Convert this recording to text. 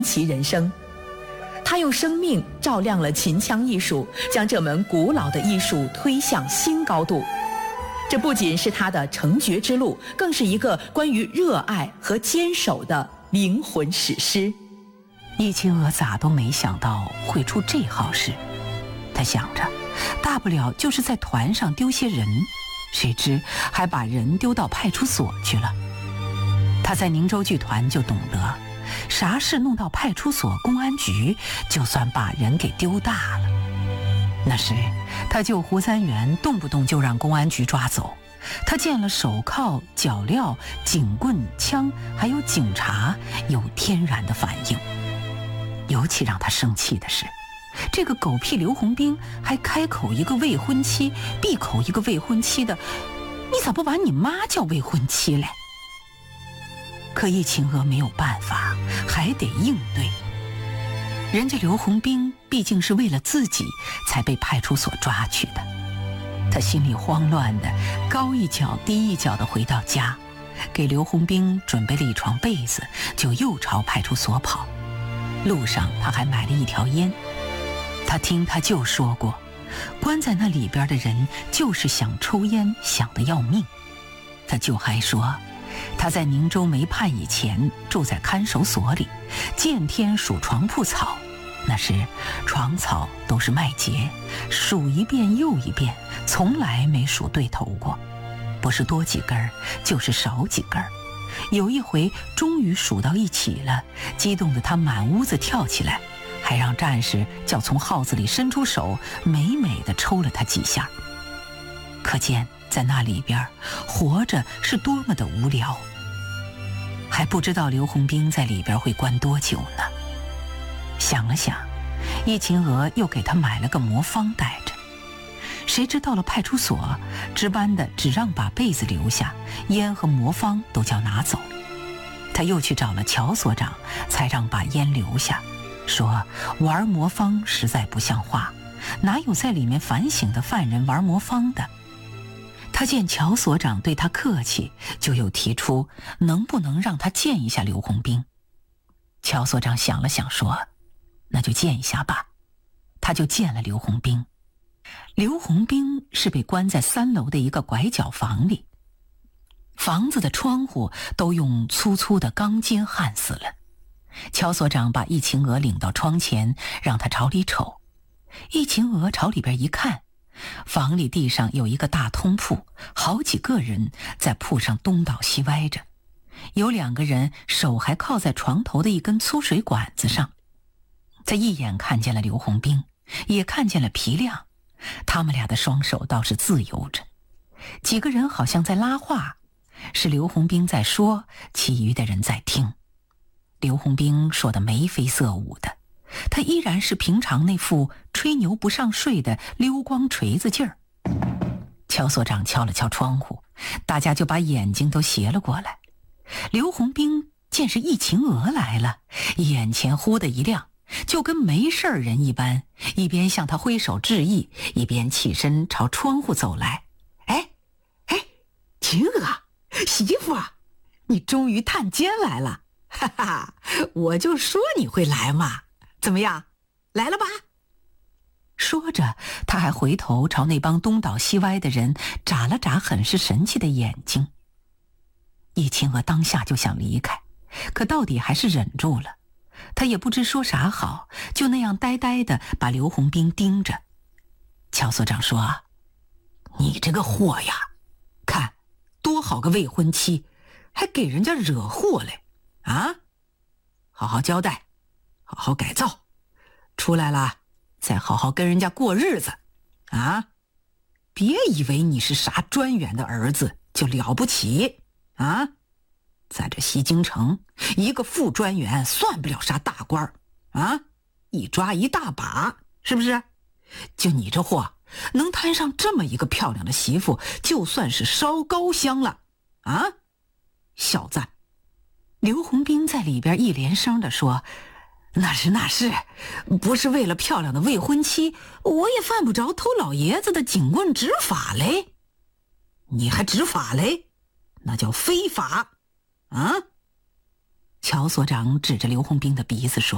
其人生。他用生命照亮了秦腔艺术，将这门古老的艺术推向新高度。这不仅是他的成绝之路，更是一个关于热爱和坚守的灵魂史诗。 易清娥咋都没想到会出这好事，他想着大不了就是在团上丢些人，谁知还把人丢到派出所去了。他在宁州剧团就懂得，啥事弄到派出所、公安局，就算把人给丢大了。那时他救胡三元，动不动就让公安局抓走。他见了手铐、脚镣、警棍、枪，还有警察，有天然的反应。尤其让他生气的是，这个狗屁刘洪兵还开口一个未婚妻，闭口一个未婚妻的，你咋不把你妈叫未婚妻嘞？可易清娥没有办法，还得应对。人家刘洪兵毕竟是为了自己才被派出所抓去的，他心里慌乱的，高一脚低一脚的回到家，给刘洪兵准备了一床被子，就又朝派出所跑。路上他还买了一条烟。他听他舅说过，关在那里边的人就是想抽烟，想得要命。他舅还说，他在宁州没判以前住在看守所里，见天数床铺草，那时床草都是麦秸，数一遍又一遍，从来没数对头过，不是多几根就是少几根。有一回终于数到一起了，激动得他满屋子跳起来，还让战士叫从号子里伸出手，美美地抽了他几下。可见在那里边活着是多么的无聊。还不知道刘洪兵在里边会关多久呢。想了想，易清娥又给他买了个魔方带着。谁知到了派出所，值班的只让把被子留下，烟和魔方都叫拿走。他又去找了乔所长，才让把烟留下，说玩魔方实在不像话，哪有在里面反省的犯人玩魔方的。他见乔所长对他客气，就又提出能不能让他见一下刘洪兵。乔所长想了想说，那就见一下吧。他就见了刘洪兵。刘洪兵是被关在3楼的一个拐角房里，房子的窗户都用粗粗的钢筋焊死了。乔所长把易清娥领到窗前，让他朝里瞅。易清娥朝里边一看，房里地上有一个大通铺，好几个人在铺上东倒西歪着，有2个人手还靠在床头的一根粗水管子上。他一眼看见了刘洪兵，也看见了皮亮，他们俩的双手倒是自由着。几个人好像在拉话，是刘洪兵在说，其余的人在听。刘洪兵说的眉飞色舞的，他依然是平常那副吹牛不上税的溜光锤子劲儿。乔所长敲了敲窗户，大家就把眼睛都斜了过来。刘洪兵见是易清娥来了，眼前忽的一亮，就跟没事人一般，一边向他挥手致意，一边起身朝窗户走来。哎，晴娥，媳妇啊，你终于探监来了，哈哈，我就说你会来嘛，怎么样，来了吧？说着，他还回头朝那帮东倒西歪的人眨了眨很是神气的眼睛。易清娥当下就想离开，可到底还是忍住了。他也不知说啥好，就那样呆呆地把刘洪兵盯着。乔所长说，你这个货呀，看多好个未婚妻，还给人家惹祸嘞啊！好好交代，好好改造，出来了再好好跟人家过日子啊！别以为你是啥专员的儿子就了不起啊！在这西京城，一个副专员算不了啥大官啊，一抓一大把，是不是？就你这货，能摊上这么一个漂亮的媳妇，就算是烧高香了啊！小子，刘洪兵在里边一连声地说，那是，不是为了漂亮的未婚妻，我也犯不着偷老爷子的警棍执法嘞。你还执法嘞？那叫非法啊！乔所长指着刘洪兵的鼻子说，